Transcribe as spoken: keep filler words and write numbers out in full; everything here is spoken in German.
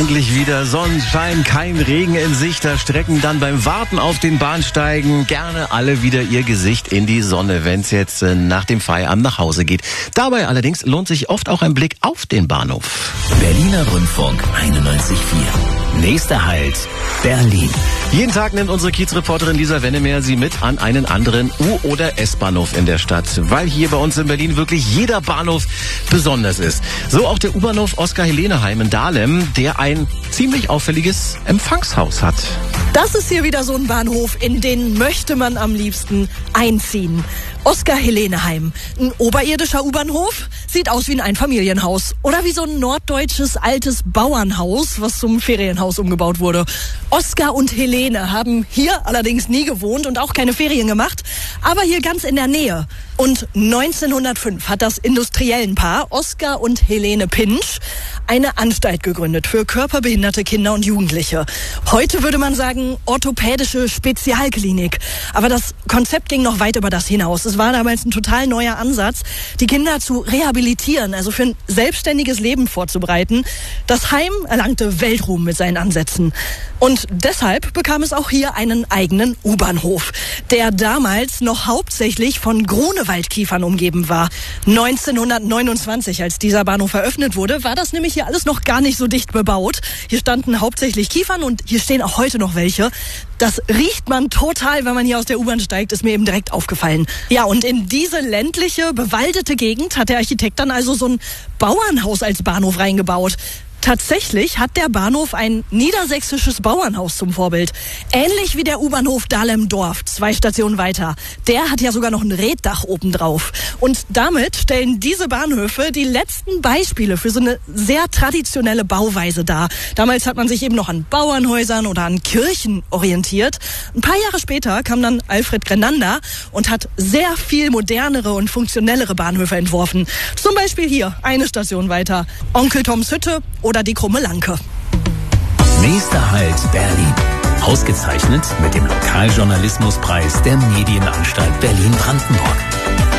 endlich wieder Sonnenschein, kein Regen in Sicht. Da strecken dann beim Warten auf den Bahnsteigen gerne alle wieder ihr Gesicht in die Sonne, wenn es jetzt äh, nach dem Feierabend nach Hause geht. Dabei allerdings lohnt sich oft auch ein Blick auf den Bahnhof. Berliner Rundfunk einundneunzig Komma vier. Nächster Halt, Berlin. Jeden Tag nimmt unsere Kiezreporterin Lisa Wennemer Sie mit an einen anderen U- oder S-Bahnhof in der Stadt, weil hier bei uns in Berlin wirklich jeder Bahnhof besonders ist. So auch der U-Bahnhof Oskar-Helene-Heim in Dahlem, der ein ziemlich auffälliges Empfangshaus hat. Das ist hier wieder so ein Bahnhof, in den möchte man am liebsten einziehen. Oskar-Helene-Heim. Ein oberirdischer U-Bahnhof, sieht aus wie ein Einfamilienhaus. Oder wie so ein norddeutsches altes Bauernhaus, was zum Ferienhaus umgebaut wurde. Oskar und Helene haben hier allerdings nie gewohnt und auch keine Ferien gemacht, aber hier ganz in der Nähe. Und neunzehnhundertfünf hat das Industriellenpaar Oskar und Helene Pinsch eine Anstalt gegründet für körperbehinderte Kinder und Jugendliche. Heute würde man sagen orthopädische Spezialklinik. Aber das Konzept ging noch weit über das hinaus. Es war damals ein total neuer Ansatz, die Kinder zu rehabilitieren, also für ein selbstständiges Leben vorzubereiten. Das Heim erlangte Weltruhm mit seinen Ansätzen. Und deshalb bekam es auch hier einen eigenen U-Bahnhof, der damals noch hauptsächlich von Grunewaldkiefern umgeben war. neunzehnhundertneunundzwanzig, als dieser Bahnhof eröffnet wurde, war das nämlich hier alles noch gar nicht so dicht bebaut. Hier standen hauptsächlich Kiefern und hier stehen auch heute noch welche. Das riecht man total, wenn man hier aus der U-Bahn steigt, ist mir eben direkt aufgefallen. Ja, und in diese ländliche, bewaldete Gegend hat der Architekt dann also so ein Bauernhaus als Bahnhof reingebaut. Tatsächlich hat der Bahnhof ein niedersächsisches Bauernhaus zum Vorbild. Ähnlich wie der U-Bahnhof Dahlem-Dorf, zwei Stationen weiter. Der hat ja sogar noch ein Reetdach obendrauf. Und damit stellen diese Bahnhöfe die letzten Beispiele für so eine sehr traditionelle Bauweise dar. Damals hat man sich eben noch an Bauernhäusern oder an Kirchen orientiert. Ein paar Jahre später kam dann Alfred Grenander und hat sehr viel modernere und funktionellere Bahnhöfe entworfen. Zum Beispiel hier, eine Station weiter. Onkel Toms Hütte oder die Krumme Lanke. Nächster Halt, Berlin. Ausgezeichnet mit dem Lokaljournalismuspreis der Medienanstalt Berlin-Brandenburg.